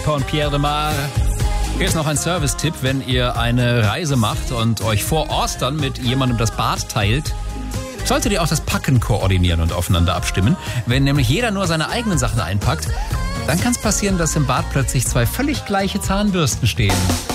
von Pierre de Mar. Hier ist noch ein Service-Tipp, wenn ihr eine Reise macht und euch vor Ostern mit jemandem das Bad teilt, solltet ihr auch das Packen koordinieren und aufeinander abstimmen. Wenn nämlich jeder nur seine eigenen Sachen einpackt, dann kann es passieren, dass im Bad plötzlich 2 völlig gleiche Zahnbürsten stehen.